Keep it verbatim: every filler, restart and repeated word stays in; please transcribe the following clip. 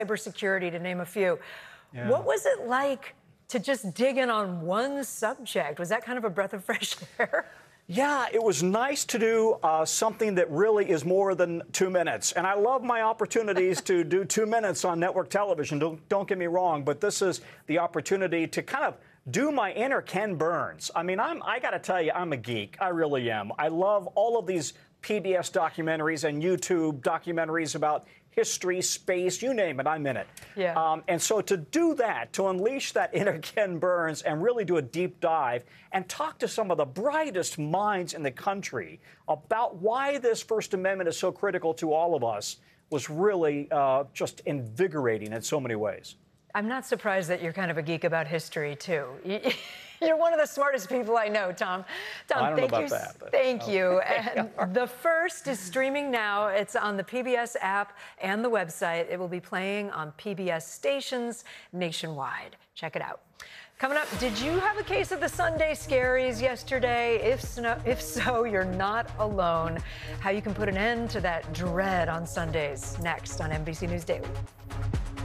cybersecurity, to name a few. Yeah. What was it like to just dig in on one subject? Was that kind of a breath of fresh air? Yeah, it was nice to do uh, something that really is more than two minutes. And I love my opportunities to do two minutes on network television. Don't, don't get me wrong, but this is the opportunity to kind of do my inner Ken Burns. I mean, I'm, I got to tell you, I'm a geek. I really am. I love all of these P B S documentaries and YouTube documentaries about history, space, you name it, I'm in it. Yeah. Um, and so to do that, to unleash that inner Ken Burns and really do a deep dive and talk to some of the brightest minds in the country about why this First Amendment is so critical to all of us was really uh, just invigorating in so many ways. I'm not surprised that you're kind of a geek about history, too. You're one of the smartest people I know, Tom. Tom, I don't thank know you. about that, but, thank okay. you. And The First is streaming now. It's on the P B S app and the website. It will be playing on P B S stations nationwide. Check it out. Coming up, did you have a case of the Sunday scaries yesterday? If so, if so, you're not alone. How you can put an end to that dread on Sundays. Next on N B C News Daily.